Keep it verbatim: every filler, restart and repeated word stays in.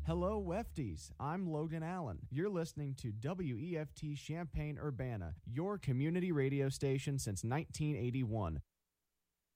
Hello, Wefties. I'm Logan Allen. You're listening to W E F T Champaign-Urbana, your community radio station since nineteen eighty-one.